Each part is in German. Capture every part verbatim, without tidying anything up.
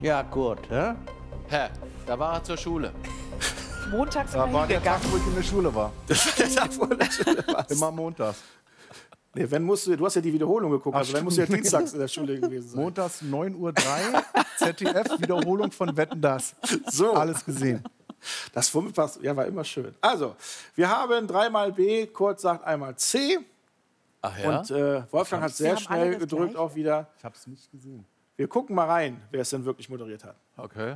Ja, gut. Hä? Hä? Da war er zur Schule. Montags Da mal war der Tag, hingegangen. wo ich in der Schule war. Das war der Tag, wo du in der Schule warst. Immer montags. Nee, wenn musst du, du hast ja die Wiederholung geguckt, Ach, also wenn musst du ja dienstags in der Schule gewesen sein. Montags neun Uhr drei, Z D F, Wiederholung von Wetten, dass. So. Alles gesehen. Das womit passt, ja, war immer schön. Also, wir haben dreimal B, Kurt sagt einmal C. Ach ja? Und äh, Wolfgang hat sehr haben alle schnell das gedrückt Gleiche? auch wieder. Ich habe es nicht gesehen. Wir gucken mal rein, wer es denn wirklich moderiert hat. Okay.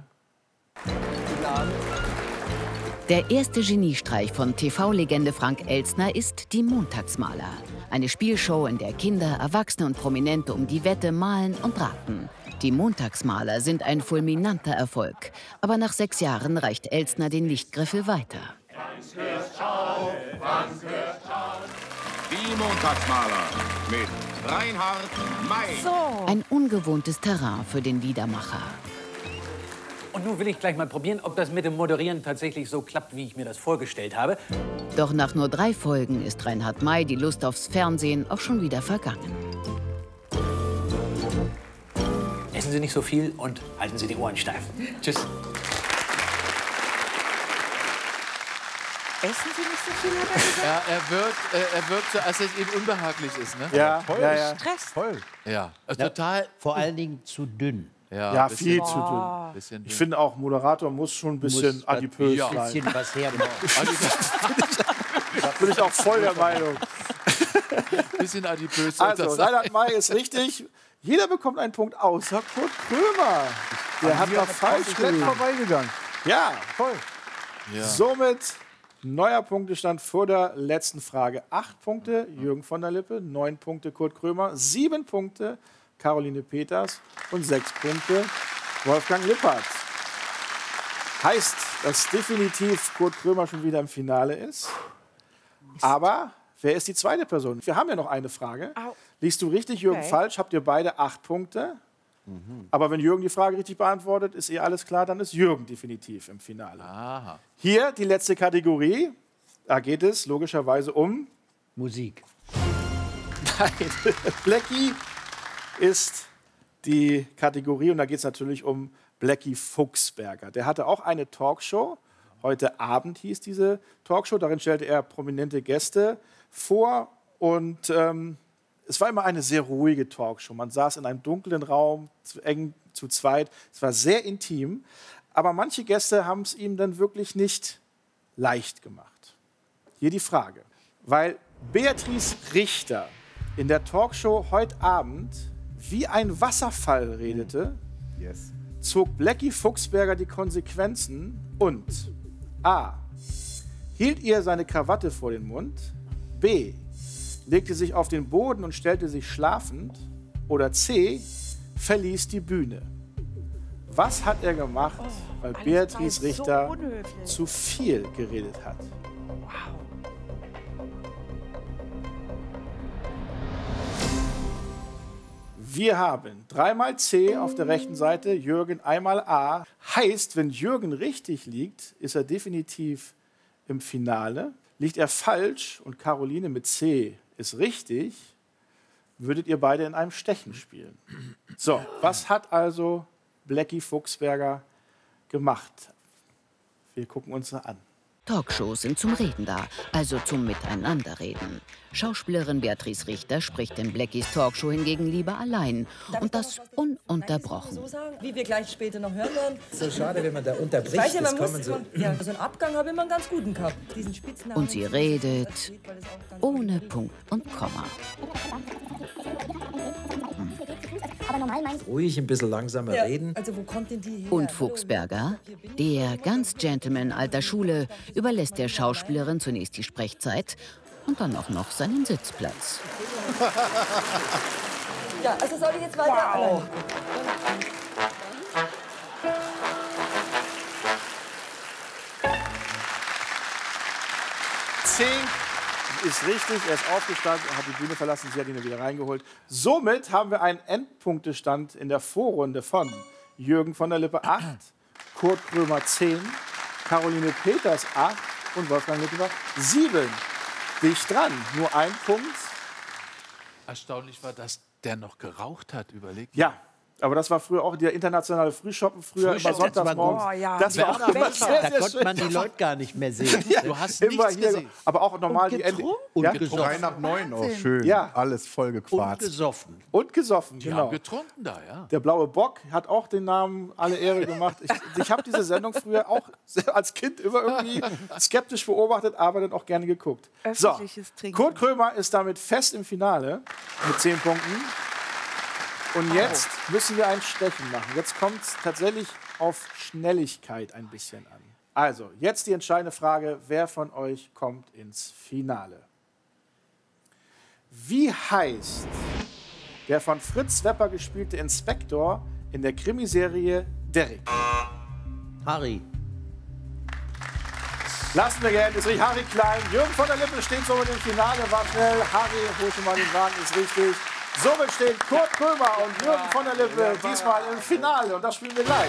Der erste Geniestreich von T V-Legende Frank Elstner ist Die Montagsmaler. Eine Spielshow, in der Kinder, Erwachsene und Prominente um die Wette malen und raten. Die Montagsmaler sind ein fulminanter Erfolg. Aber nach sechs Jahren reicht Elstner den Lichtgriffel weiter. Die Montagsmaler mit Reinhard May. So. Ein ungewohntes Terrain für den Liedermacher. Und nun will ich gleich mal probieren, ob das mit dem Moderieren tatsächlich so klappt, wie ich mir das vorgestellt habe. Doch nach nur drei Folgen ist Reinhard May die Lust aufs Fernsehen auch schon wieder vergangen. Essen Sie nicht so viel und halten Sie die Ohren steif. Tschüss. Essen Sie nicht so viel, hat er gesagt? Ja, er wirkt, äh, er wirkt so, als es ihm unbehaglich ist, ne? Ja, Toll. ja, ja. Stress. Toll. Ja. Also Ja, total. Vor allen Dingen zu dünn. Ja, Ja, bisschen- viel zu tun. bisschen Ich finde auch, Moderator muss schon ein bisschen Muss adipös ja. Ein sein. bisschen was hermachen. Da bin ich auch voll der Meinung. bisschen adipös. Also, das- Reinhard May ist richtig. Jeder bekommt einen Punkt außer Kurt Krömer. Der hat noch falsch Komplett gelegen. vorbeigegangen. Ja, Toll. Ja. somit neuer Punktestand vor der letzten Frage. Acht Punkte Jürgen von der Lippe, neun Punkte Kurt Krömer, sieben Punkte Caroline Peters und sechs Punkte Wolfgang Lippert. Heißt, dass definitiv Kurt Krömer schon wieder im Finale ist. Aber wer ist die zweite Person? Wir haben ja noch eine Frage. Au. Liegst du richtig, Jürgen, Okay. falsch, habt ihr beide acht Punkte. Aber wenn Jürgen die Frage richtig beantwortet, ist eh alles klar, dann ist Jürgen definitiv im Finale. Aha. Hier die letzte Kategorie. Da geht es logischerweise um Musik. Nein, Blackie ist die Kategorie und da geht es natürlich um Blackie Fuchsberger. Der hatte auch eine Talkshow. Heute Abend hieß diese Talkshow. Darin stellte er prominente Gäste vor und ähm, es war immer eine sehr ruhige Talkshow. Man saß in einem dunklen Raum, zu eng zu zweit. Es war sehr intim. Aber manche Gäste haben es ihm dann wirklich nicht leicht gemacht. Hier die Frage. Weil Beatrice Richter in der Talkshow heute Abend wie ein Wasserfall redete, Yes. zog Blackie Fuchsberger die Konsequenzen und A. hielt ihr seine Krawatte vor den Mund, B. legte sich auf den Boden und stellte sich schlafend oder C. verließ die Bühne. Was hat er gemacht, weil alles Beatrice drei so Richter unhöflich. zu viel geredet hat? Wir haben dreimal C auf der rechten Seite, Jürgen einmal A. Heißt, wenn Jürgen richtig liegt, ist er definitiv im Finale. Liegt er falsch und Caroline mit C ist richtig, würdet ihr beide in einem Stechen spielen. So, was hat also Blackie Fuchsberger gemacht? Wir gucken uns das an. Talkshows sind zum Reden da, also zum Miteinanderreden. Schauspielerin Beatrice Richter spricht in Blackies Talkshow hingegen lieber allein und das ununterbrochen. So sagen, wie wir gleich später noch hören werden. So schade, wenn man da unterbricht. Ich weiß ja, das man kann man muss, so. man, ja, so einen Abgang habe ich immer einen ganz guten gehabt. Diesen Spitznamen. Und sie redet ohne Punkt und Komma. Ruhig, ein bisschen langsamer Ja, reden. also wo kommt denn die her? Und Fuchsberger, der ganz Gentleman alter Schule, überlässt der Schauspielerin zunächst die Sprechzeit und dann auch noch seinen Sitzplatz. Ja, also soll ich jetzt weiter? Wow. C ist richtig, er ist aufgestanden, er hat die Bühne verlassen, sie hat ihn wieder reingeholt. Somit haben wir einen Endpunktestand in der Vorrunde von Jürgen von der Lippe acht, Kurt Krömer zehn, Caroline Peters acht und Wolfgang Lippert sieben. Dicht dran, nur ein Punkt. Erstaunlich war, dass der noch geraucht hat, überlegt. Ja, Aber das war früher auch der internationale Frühschoppen, früher immer Frühschoppen, sonntags das war morgens. gut. Oh, ja. Das war auch immer sehr, Da sehr konnte man die schön. Leute gar nicht mehr sehen. Du hast Immer nichts hier, gesehen. aber auch normal die Ende. Und Ja? gesoffen. Drei nach neun auch schön. Ja. Alles voll Und gequarzt. gesoffen. Und gesoffen, Die genau. haben getrunken da, ja. Der blaue Bock hat auch den Namen alle Ehre gemacht. Ich, ich habe diese Sendung früher auch als Kind immer irgendwie skeptisch beobachtet, aber dann auch gerne geguckt. So, Öffentliches Trinken. Kurt Krömer ist damit fest im Finale mit zehn Punkten. Und jetzt müssen wir ein Stechen machen. Jetzt kommt es tatsächlich auf Schnelligkeit ein bisschen an. Also, jetzt die entscheidende Frage, wer von euch kommt ins Finale? Wie heißt der von Fritz Wepper gespielte Inspektor in der Krimiserie Derrick? Harry. Lassen wir gelten, ist richtig. Harry Klein. Jürgen von der Lippe steht somit im Finale. War schnell. Harry, hol schon mal den Wagen, ist richtig. Somit stehen Kurt Krömer und Jürgen von der Lippe diesmal im Finale. Und das spielen wir gleich.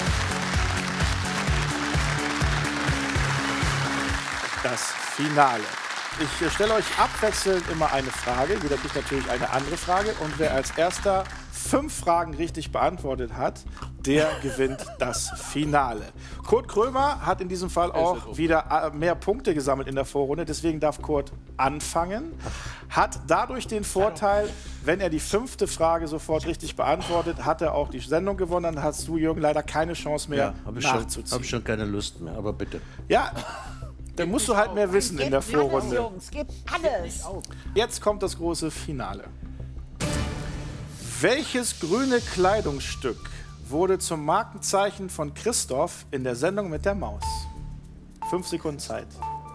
Das Finale. Ich äh, stelle euch abwechselnd immer eine Frage. Jeder kriegt natürlich eine andere Frage. Und wer als erster fünf Fragen richtig beantwortet hat, der gewinnt das Finale. Kurt Krömer hat in diesem Fall auch wieder äh, mehr Punkte gesammelt in der Vorrunde. Deswegen darf Kurt anfangen. Hat dadurch den Vorteil, wenn er die fünfte Frage sofort richtig beantwortet, hat er auch die Sendung gewonnen. Dann hast du, Jürgen, leider keine Chance mehr Ja, habe ich, schon- nachzuziehen. hab ich schon keine Lust mehr, aber bitte. Ja, dann musst du halt mehr wissen in der Vorrunde. Jungs, gib alles. Jetzt kommt das große Finale. Welches grüne Kleidungsstück wurde zum Markenzeichen von Christoph in der Sendung mit der Maus? Fünf Sekunden Zeit.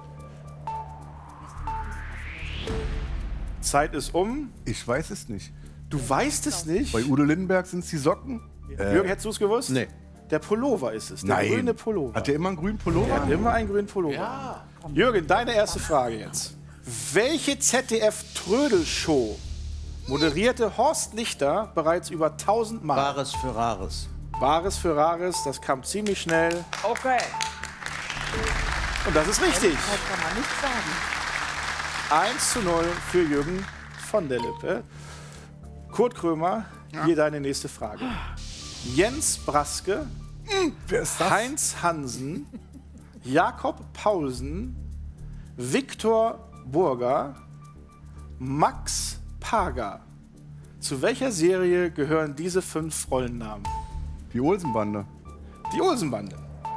Zeit ist um. Ich weiß es nicht. Du weißt es nicht? Bei Udo Lindenberg sind es die Socken? Jürgen, hättest du es gewusst? Nee. Der Pullover ist es, der Nein. grüne Pullover. Hat der immer einen grünen Pullover? Er hat immer einen grünen Pullover. Jürgen, deine erste Frage jetzt. Welche Z D F-Trödel-Show moderierte Horst Lichter bereits über tausend Mal? Bares für Rares. Bares für Rares, das kam ziemlich schnell. Okay. Und das ist richtig. Das kann man nicht sagen. eins zu null für Jürgen von der Lippe. Kurt Krömer, hier deine nächste Frage. Jens Braske, Wer ist das? Heinz Hansen, Jakob Paulsen, Viktor Burger, Max Pager. Zu welcher Serie gehören diese fünf Rollennamen? Die Olsenbande. Die Olsenbande.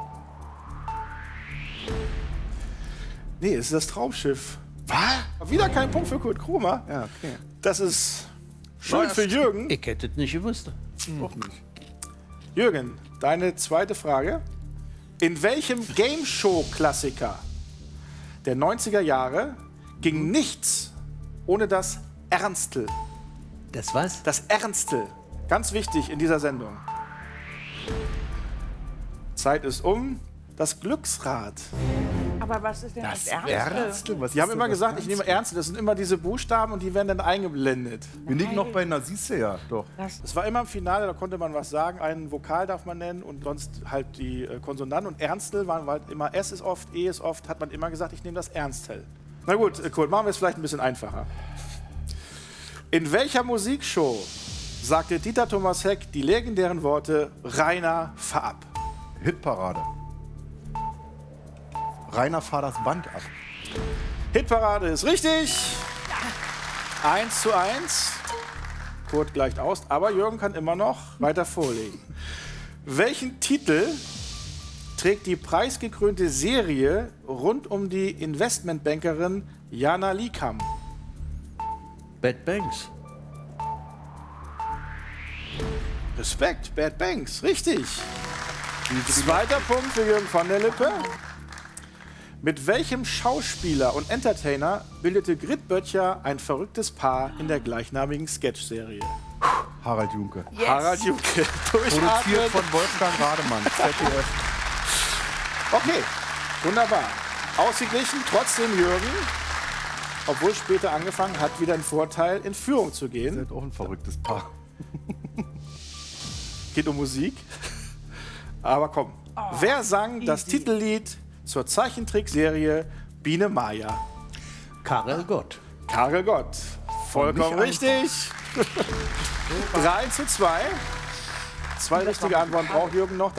Nee, es ist das Traumschiff. Was? Wieder kein Punkt für Kurt Krömer. Ja, okay. Das ist schön für Jürgen. Ich hätte es nicht gewusst. Doch nicht. Jürgen, deine zweite Frage. In welchem Game-Show-Klassiker der neunziger Jahre ging nichts ohne das Ernstel? Das was? Das Ernstel. Ganz wichtig in dieser Sendung. Zeit ist um. Das Glücksrad. Aber was ist denn das, Das Ernste? Ernste? Was Die ist haben denn immer das gesagt, ich nehme Ernste. Das sind immer diese Buchstaben und die werden dann eingeblendet. Wir liegen noch bei einer, siehst du ja, doch. Es war immer im Finale, da konnte man was sagen. Einen Vokal darf man nennen und sonst halt die äh, Konsonanten. Und Ernstel waren halt immer S ist oft, E ist oft. Hat man immer gesagt, ich nehme das Ernstel. Na gut, äh, Kurt, machen wir es vielleicht ein bisschen einfacher. In welcher Musikshow sagte Dieter Thomas Heck die legendären Worte Rainer, fahr ab? Hitparade. Rainer, fahr das Band ab. Hitparade ist richtig. Eins zu eins. Kurt gleicht aus, aber Jürgen kann immer noch weiter vorlegen. Welchen Titel trägt die preisgekrönte Serie rund um die Investmentbankerin Jana Likam? Bad Banks. Respekt, Bad Banks, richtig. Zweiter Punkt für Jürgen von der Lippe. Mit welchem Schauspieler und Entertainer bildete Grit Böttcher ein verrücktes Paar in der gleichnamigen Sketch-Serie? Harald Junke. Yes. Harald Junke. Produziert Durchatmen. von Wolfgang Rademann. Z D F. Okay, wunderbar. Ausgeglichen, trotzdem Jürgen, obwohl später angefangen hat, wieder einen Vorteil, in Führung zu Ihr gehen. seid auch ein verrücktes Paar. Geht um Musik. Aber komm, wer sang das Titellied zur Zeichentrickserie Biene Maya? Karel Gott. Karel Gott. Vollkommen nicht richtig. drei zu zwei. Zwei richtige Antworten braucht Jürgen noch.